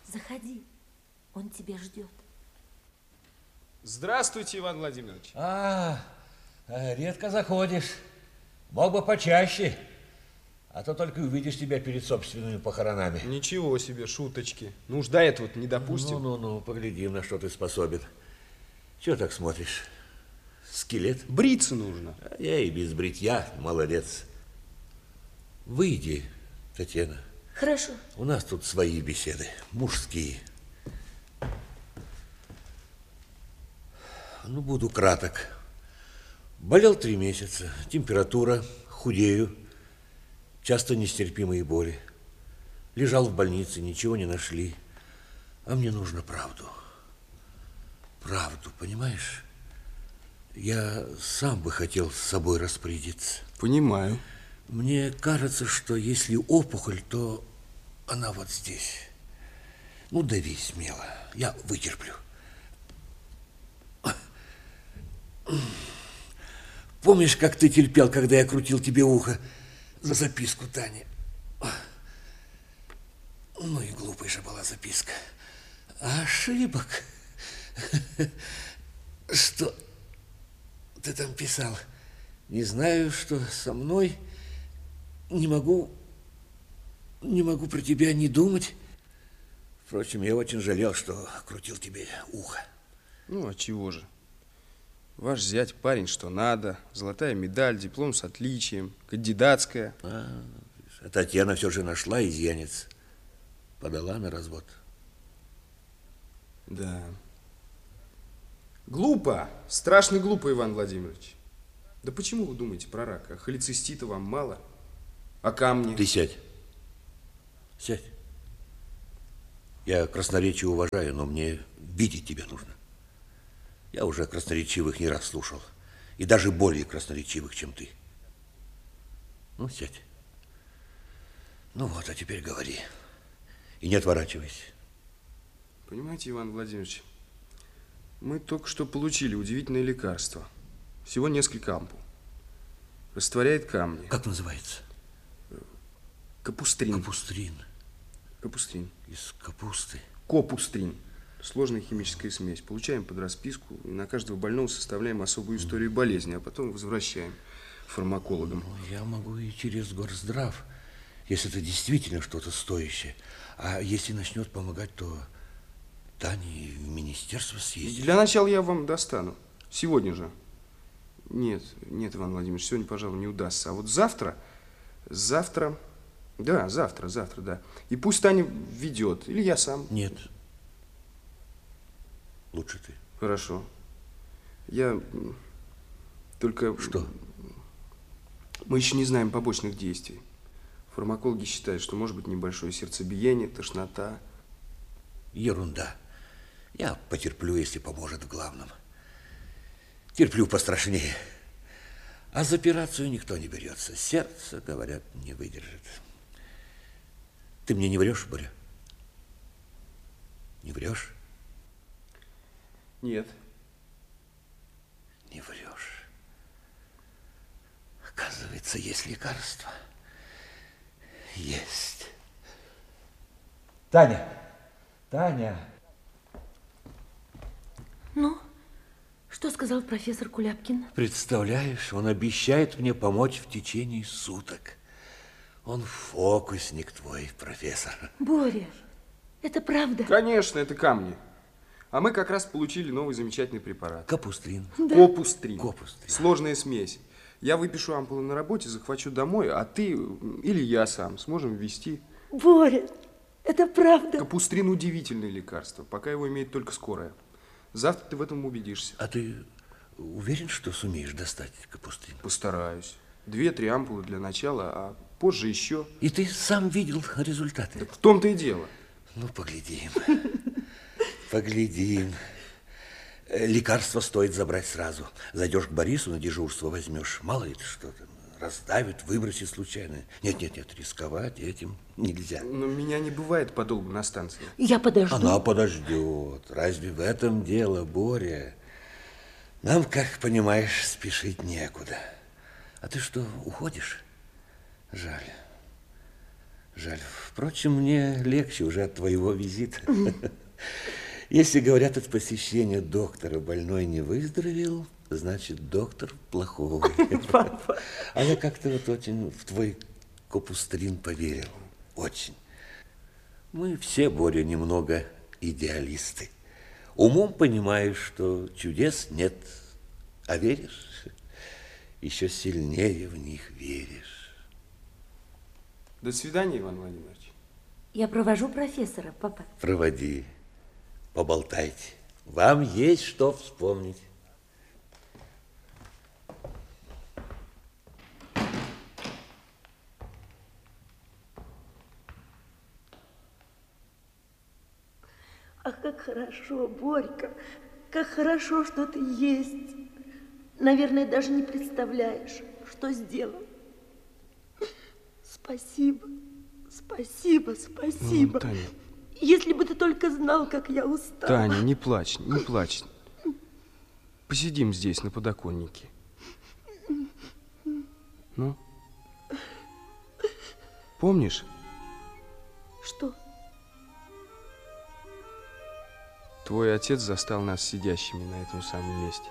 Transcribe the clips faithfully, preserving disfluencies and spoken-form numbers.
Заходи, он тебя ждет. Здравствуйте, Иван Владимирович. А, редко заходишь. Мог бы почаще. А то только увидишь тебя перед собственными похоронами. Ничего себе, шуточки. Ну уж до этого не допустим. Ну-ну-ну, поглядим, на что ты способен. Чего так смотришь? Скелет? Бриться нужно. А я и без бритья, молодец. Выйди, Татьяна. Хорошо. У нас тут свои беседы, мужские. Ну, буду краток. Болел три месяца, температура, худею, часто нестерпимые боли. Лежал в больнице, ничего не нашли. А мне нужно правду. Правду, понимаешь? Я сам бы хотел с собой распорядиться. Понимаю. Мне кажется, что если опухоль, то она вот здесь. Ну, дави смело, я вытерплю. Помнишь, как ты терпел, когда я крутил тебе ухо за записку Тани? Ну и глупая же была записка. Ошибок. Что ты там писал? Не знаю, что со мной. Не могу, не могу про тебя не думать. Впрочем, я очень жалел, что крутил тебе ухо. Ну, а чего же? Ваш зять парень, что надо. Золотая медаль, диплом с отличием, кандидатская. А, а Татьяна все же нашла изъянец. Подала на развод. Да. Глупо. Страшно глупо, Иван Владимирович. Да почему вы думаете про рак? А холецистита вам мало? А камни? Ты сядь. Сядь. Я красноречие уважаю, но мне видеть тебя нужно. Я уже красноречивых не раз слушал. И даже более красноречивых, чем ты. Ну, сядь. Ну вот, а теперь говори. И не отворачивайся. Понимаете, Иван Владимирович, мы только что получили удивительное лекарство. Всего несколько ампул. Растворяет камни. Как называется? Капустрин. Капустрин. Капустрин. Из капусты. Копустрин. Сложная химическая смесь. Получаем под расписку, и на каждого больного составляем особую историю болезни, а потом возвращаем фармакологам. Ну, я могу и через Горздрав, если это действительно что-то стоящее. А если начнет помогать, то Тане в министерство съездить. Для начала я вам достану. Сегодня же. Нет, нет, Иван Владимирович, сегодня, пожалуй, не удастся. А вот завтра, завтра, да, завтра, завтра, да. И пусть Таня ведет, или я сам. Нет. Лучше ты. Хорошо. Я только... Что? Мы еще не знаем побочных действий. Фармакологи считают, что может быть небольшое сердцебиение, тошнота. Ерунда. Я потерплю, если поможет в главном. Терплю пострашнее. А за операцию никто не берется. Сердце, говорят, не выдержит. Ты мне не врешь, Боря? Не врешь? Нет. Не врешь. Оказывается, есть лекарство. Есть. Таня! Таня! Ну, что сказал профессор Куляпкин? Представляешь, он обещает мне помочь в течение суток. Он фокусник твой, профессор. Боря, это правда? Конечно, это камни. А мы как раз получили новый замечательный препарат. Капустрин. Да. Копустрин. Копустрин. Сложная смесь. Я выпишу ампулы на работе, захвачу домой, а ты или я сам сможем ввести. Боря, это правда? Капустрин удивительное лекарство, пока его имеет только скорая. Завтра ты в этом убедишься. А ты уверен, что сумеешь достать капустрин? Постараюсь. Две-три ампулы для начала, а позже еще. И ты сам видел результаты? Так в том-то и дело. Ну, поглядим. Поглядим. Лекарство стоит забрать сразу. Зайдешь к Борису, на дежурство возьмешь. Мало ли что-то раздавит, выбросит случайно. Нет, нет, нет, рисковать этим нельзя. Но меня не бывает подолгу на станции. Я подожду. Она подождет. Разве в этом дело, Боря? Нам, как понимаешь, спешить некуда. А ты что, уходишь? Жаль. Жаль. Впрочем, мне легче уже от твоего визита. Если, говорят, от посещения доктора больной не выздоровел, значит, доктор плохой. Папа. А я как-то вот очень в твой капустрин поверил. Очень. Мы все, Боря, немного идеалисты. Умом понимаешь, что чудес нет, а веришь, еще сильнее в них веришь. До свидания, Иван Владимирович. Я провожу профессора, папа. Проводи, поболтайте. Вам есть что вспомнить. Ах, как хорошо, Борька, как хорошо, что ты есть. Наверное, даже не представляешь, что сделал. Спасибо, спасибо, спасибо. Ну, Таня. Если бы ты только знал, как я устала. Таня, не плачь, не плачь. Посидим здесь, на подоконнике. Ну? Помнишь? Что? Твой отец застал нас сидящими на этом самом месте.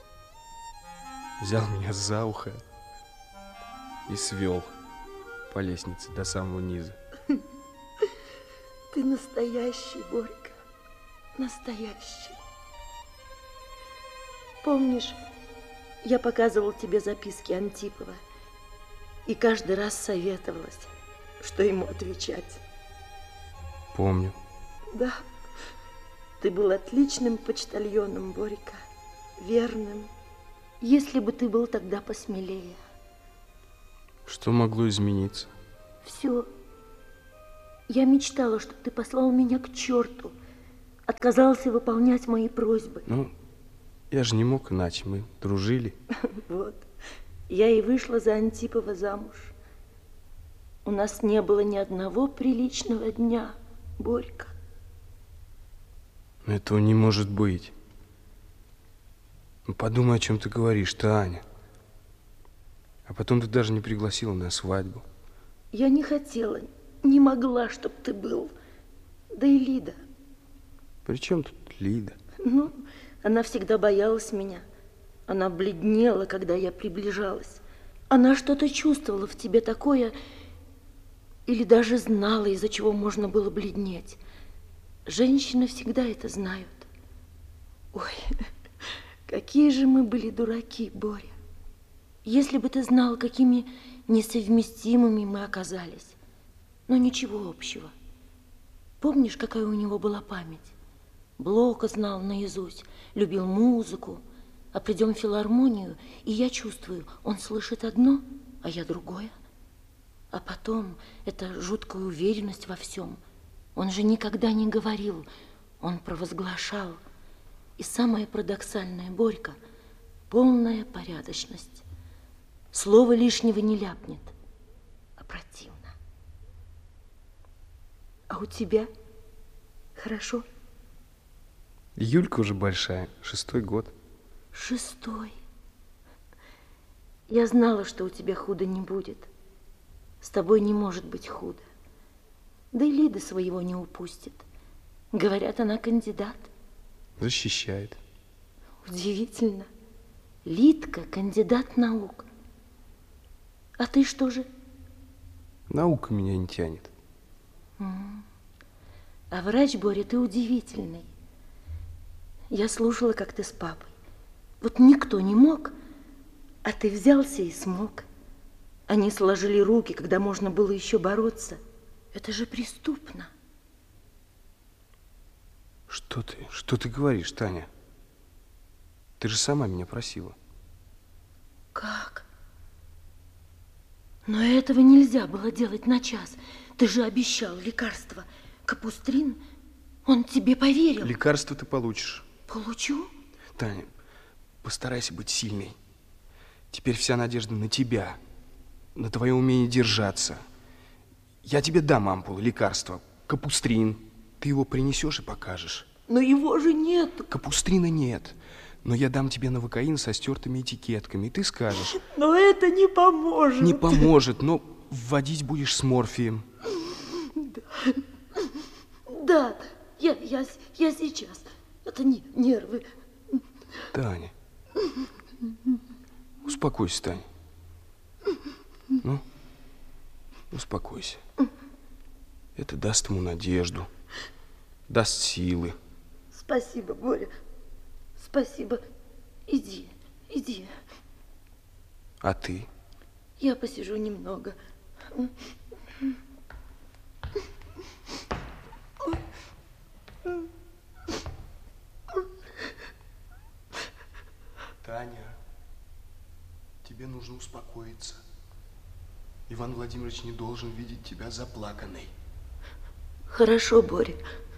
Взял меня за ухо и свел по лестнице до самого низа. Ты настоящий, Борька, настоящий. Помнишь, я показывал тебе записки Антипова и каждый раз советовалась, что ему отвечать. Помню. Да, ты был отличным почтальоном, Борька, верным. Если бы ты был тогда посмелее. Что могло измениться? Все. Я мечтала, чтобы ты послал меня к черту, отказался выполнять мои просьбы. Ну, я же не мог иначе, мы дружили. Вот, я и вышла за Антипова замуж. У нас не было ни одного приличного дня, Борька. Но этого не может быть. Ну, подумай, о чем ты говоришь-то, Аня. А потом ты даже не пригласила на свадьбу. Я не хотела, не могла, чтоб ты был. Да и Лида. При чем тут Лида? Ну, она всегда боялась меня. Она бледнела, когда я приближалась. Она что-то чувствовала в тебе такое, или даже знала, из-за чего можно было бледнеть. Женщины всегда это знают. Ой, какие же мы были дураки, Боря. Если бы ты знал, какими несовместимыми мы оказались. Но ничего общего. Помнишь, какая у него была память? Блока знал наизусть, любил музыку. А придем в филармонию, и я чувствую, он слышит одно, а я другое. А потом эта жуткая уверенность во всем. Он же никогда не говорил, он провозглашал. И самое парадоксальное, Борька, полная порядочность. Слова лишнего не ляпнет, а противно. А у тебя хорошо? Юлька уже большая, шестой год. Шестой. Я знала, что у тебя худо не будет. С тобой не может быть худо. Да и Лида своего не упустит. Говорят, она кандидат. Защищает. Удивительно. Лидка кандидат наук. А ты что же? Наука меня не тянет. А врач, Боря, ты удивительный. Я слушала, как ты с папой. Вот никто не мог, а ты взялся и смог. Они сложили руки, когда можно было еще бороться. Это же преступно. Что ты, что ты говоришь, Таня? Ты же сама меня просила. Как? Но этого нельзя было делать на час. Ты же обещал лекарство. Капустрин, он тебе поверил. Лекарство ты получишь. Получу? Таня, постарайся быть сильной. Теперь вся надежда на тебя, на твое умение держаться. Я тебе дам ампулу лекарства, капустрин. Ты его принесешь и покажешь. Но его же нет. Капустрина нет. Но я дам тебе новокаин со стертыми этикетками, и ты скажешь. Но это не поможет. Не поможет, но вводить будешь с морфием. Да, да, я, я, я сейчас. Это не нервы. Таня, успокойся, Таня. Ну, успокойся. Это даст ему надежду, даст силы. Спасибо, Боря. Спасибо. Иди, иди. А ты? Я посижу немного. Таня, тебе нужно успокоиться. Иван Владимирович не должен видеть тебя заплаканной. Хорошо, Боря.